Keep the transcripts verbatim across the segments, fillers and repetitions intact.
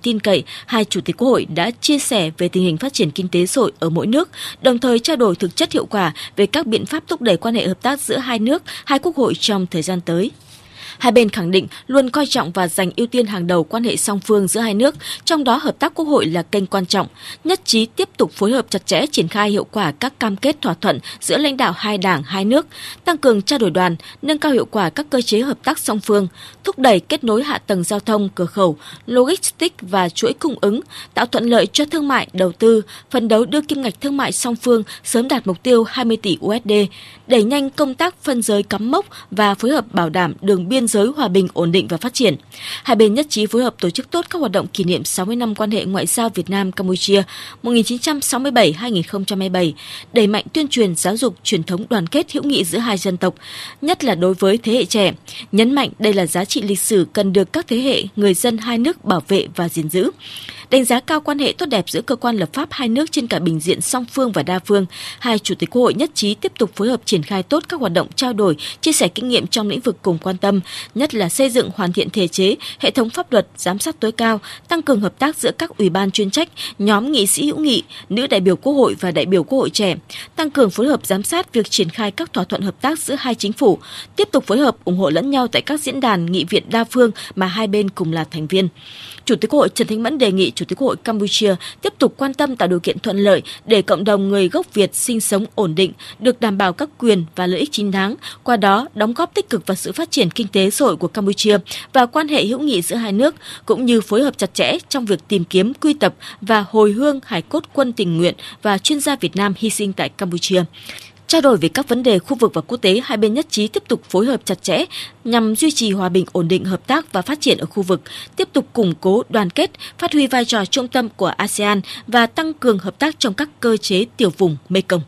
tin cậy, hai chủ tịch Quốc hội đã chia sẻ về tình hình phát triển kinh tế xã hội ở mỗi nước, đồng thời trao đổi thực chất hiệu quả về các biện pháp thúc đẩy quan hệ hợp tác giữa hai nước, hai quốc hội trong thời gian tới. Hai bên khẳng định luôn coi trọng và dành ưu tiên hàng đầu quan hệ song phương giữa hai nước, trong đó hợp tác quốc hội là kênh quan trọng, nhất trí tiếp tục phối hợp chặt chẽ triển khai hiệu quả các cam kết thỏa thuận giữa lãnh đạo hai đảng, hai nước, tăng cường trao đổi đoàn, nâng cao hiệu quả các cơ chế hợp tác song phương, thúc đẩy kết nối hạ tầng giao thông, cửa khẩu, logistics và chuỗi cung ứng, tạo thuận lợi cho thương mại, đầu tư, phấn đấu đưa kim ngạch thương mại song phương sớm đạt mục tiêu hai mươi tỷ đô la, đẩy nhanh công tác phân giới cắm mốc và phối hợp bảo đảm đường biên giới hòa bình, ổn định và phát triển. Hai bên nhất trí phối hợp tổ chức tốt các hoạt động kỷ niệm sáu mươi năm quan hệ ngoại giao Việt Nam-Campuchia một nghìn chín trăm sáu mươi bảy đến hai nghìn không trăm hai mươi bảy, đẩy mạnh tuyên truyền giáo dục truyền thống đoàn kết hữu nghị giữa hai dân tộc, nhất là đối với thế hệ trẻ, nhấn mạnh đây là giá trị lịch sử cần được các thế hệ người dân hai nước bảo vệ và gìn giữ. Đánh giá cao quan hệ tốt đẹp giữa cơ quan lập pháp hai nước trên cả bình diện song phương và đa phương, hai chủ tịch Quốc hội nhất trí tiếp tục phối hợp triển khai tốt các hoạt động trao đổi, chia sẻ kinh nghiệm trong lĩnh vực cùng quan tâm, nhất là xây dựng hoàn thiện thể chế, hệ thống pháp luật, giám sát tối cao, tăng cường hợp tác giữa các ủy ban chuyên trách, nhóm nghị sĩ hữu nghị, nữ đại biểu Quốc hội và đại biểu Quốc hội trẻ, tăng cường phối hợp giám sát việc triển khai các thỏa thuận hợp tác giữa hai chính phủ, tiếp tục phối hợp ủng hộ lẫn nhau tại các diễn đàn nghị viện đa phương mà hai bên cùng là thành viên. Chủ tịch Quốc hội Trần Thanh Mẫn đề nghị Chủ tịch Quốc hội Campuchia tiếp tục quan tâm tạo điều kiện thuận lợi để cộng đồng người gốc Việt sinh sống ổn định, được đảm bảo các quyền và lợi ích chính đáng, qua đó đóng góp tích cực vào sự phát triển kinh tế xã hội của Campuchia và quan hệ hữu nghị giữa hai nước, cũng như phối hợp chặt chẽ trong việc tìm kiếm, quy tập và hồi hương hài cốt quân tình nguyện và chuyên gia Việt Nam hy sinh tại Campuchia. Trao đổi về các vấn đề khu vực và quốc tế, hai bên nhất trí tiếp tục phối hợp chặt chẽ nhằm duy trì hòa bình, ổn định, hợp tác và phát triển ở khu vực, tiếp tục củng cố đoàn kết, phát huy vai trò trung tâm của a sê an và tăng cường hợp tác trong các cơ chế tiểu vùng Mekong.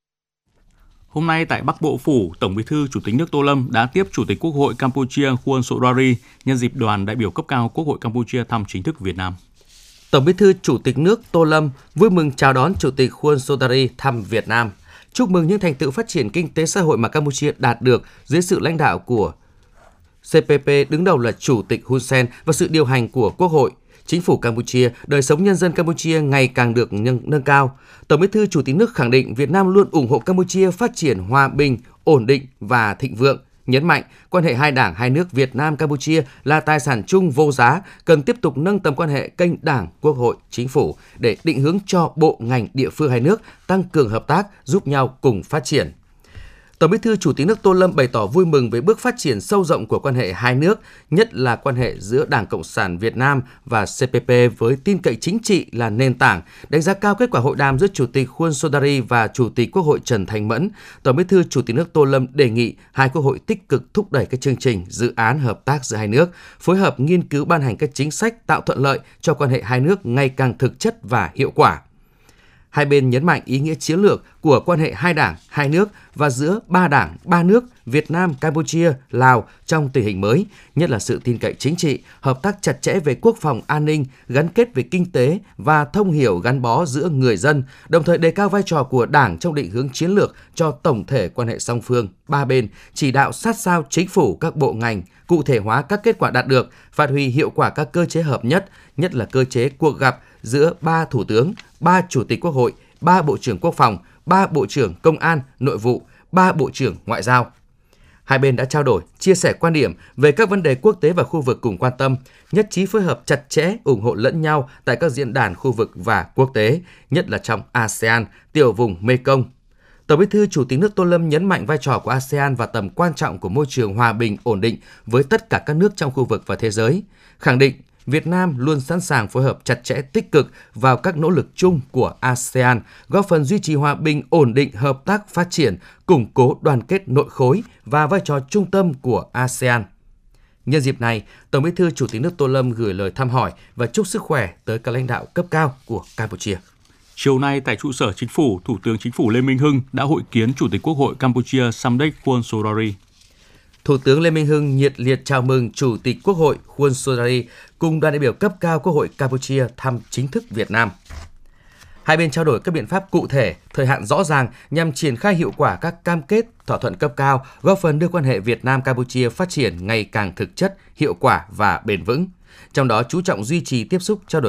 Hôm nay tại Bắc Bộ Phủ, Tổng Bí thư Chủ tịch nước Tô Lâm đã tiếp Chủ tịch Quốc hội Campuchia Khuôn Sotwari nhân dịp đoàn đại biểu cấp cao Quốc hội Campuchia thăm chính thức Việt Nam. Tổng Bí thư Chủ tịch nước Tô Lâm vui mừng chào đón Chủ tịch Khuôn Sotwari thăm Việt Nam, chúc mừng những thành tựu phát triển kinh tế xã hội mà Campuchia đạt được dưới sự lãnh đạo của xê pê pê, đứng đầu là Chủ tịch Hun Sen và sự điều hành của Quốc hội. Chính phủ Campuchia, đời sống nhân dân Campuchia ngày càng được nâng, nâng cao. Tổng Bí thư Chủ tịch nước khẳng định Việt Nam luôn ủng hộ Campuchia phát triển hòa bình, ổn định và thịnh vượng. Nhấn mạnh quan hệ hai đảng, hai nước Việt Nam-Campuchia là tài sản chung vô giá, cần tiếp tục nâng tầm quan hệ kênh đảng, quốc hội, chính phủ để định hướng cho bộ ngành địa phương hai nước tăng cường hợp tác, giúp nhau cùng phát triển. Tổng Bí thư Chủ tịch nước Tô Lâm bày tỏ vui mừng với bước phát triển sâu rộng của quan hệ hai nước, nhất là quan hệ giữa Đảng Cộng sản Việt Nam và xê pê pê với tin cậy chính trị là nền tảng. Đánh giá cao kết quả hội đàm giữa Chủ tịch Khuôn Sotwari và Chủ tịch Quốc hội Trần Thanh Mẫn, Tổng Bí thư Chủ tịch nước Tô Lâm đề nghị hai quốc hội tích cực thúc đẩy các chương trình, dự án hợp tác giữa hai nước, phối hợp nghiên cứu ban hành các chính sách tạo thuận lợi cho quan hệ hai nước ngày càng thực chất và hiệu quả. Hai bên nhấn mạnh ý nghĩa chiến lược của quan hệ hai đảng, hai nước và giữa ba đảng, ba nước Việt Nam, Campuchia, Lào trong tình hình mới, nhất là sự tin cậy chính trị, hợp tác chặt chẽ về quốc phòng an ninh, gắn kết về kinh tế và thông hiểu gắn bó giữa người dân, đồng thời đề cao vai trò của Đảng trong định hướng chiến lược cho tổng thể quan hệ song phương, ba bên, chỉ đạo sát sao chính phủ các bộ ngành, cụ thể hóa các kết quả đạt được, phát huy hiệu quả các cơ chế hợp nhất, nhất là cơ chế cuộc gặp giữa ba thủ tướng, ba chủ tịch quốc hội, ba bộ trưởng quốc phòng, ba bộ trưởng công an, nội vụ, ba bộ trưởng ngoại giao. Hai bên đã trao đổi, chia sẻ quan điểm về các vấn đề quốc tế và khu vực cùng quan tâm, nhất trí phối hợp chặt chẽ, ủng hộ lẫn nhau tại các diễn đàn khu vực và quốc tế, nhất là trong a sê an, tiểu vùng Mekong. Tổng Bí thư Chủ tịch nước Tô Lâm nhấn mạnh vai trò của a sê an và tầm quan trọng của môi trường hòa bình, ổn định với tất cả các nước trong khu vực và thế giới, khẳng định Việt Nam luôn sẵn sàng phối hợp chặt chẽ tích cực vào các nỗ lực chung của a sê an, góp phần duy trì hòa bình, ổn định, hợp tác, phát triển, củng cố đoàn kết nội khối và vai trò trung tâm của a sê an. Nhân dịp này, Tổng Bí thư Chủ tịch nước Tô Lâm gửi lời thăm hỏi và chúc sức khỏe tới các lãnh đạo cấp cao của Campuchia. Chiều nay tại trụ sở Chính phủ, Thủ tướng Chính phủ Lê Minh Hưng đã hội kiến Chủ tịch Quốc hội Campuchia Samdech Khuôn Sotwari. Thủ tướng Lê Minh Hưng nhiệt liệt chào mừng Chủ tịch Quốc hội Khuôn Sotwari cùng đoàn đại biểu cấp cao Quốc hội Campuchia thăm chính thức Việt Nam. Hai bên trao đổi các biện pháp cụ thể, thời hạn rõ ràng nhằm triển khai hiệu quả các cam kết, thỏa thuận cấp cao, góp phần đưa quan hệ Việt Nam-Campuchia phát triển ngày càng thực chất, hiệu quả và bền vững. Trong đó chú trọng duy trì tiếp xúc trao đổi